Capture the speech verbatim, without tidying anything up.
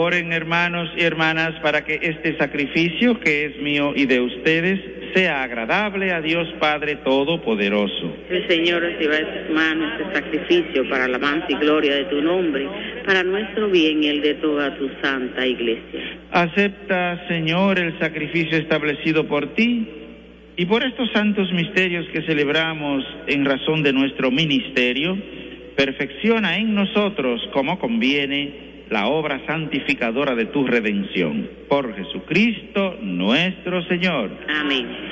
Oren, hermanos y hermanas, para que este sacrificio que es mío y de ustedes sea agradable a Dios Padre Todopoderoso. El Señor reciba de tus manos este sacrificio para la alabanza y gloria de tu nombre, para nuestro bien y el de toda tu santa Iglesia. Acepta, Señor, el sacrificio establecido por ti, y por estos santos misterios que celebramos en razón de nuestro ministerio, perfecciona en nosotros, como conviene, la obra santificadora de tu redención. Por Jesucristo nuestro Señor. Amén.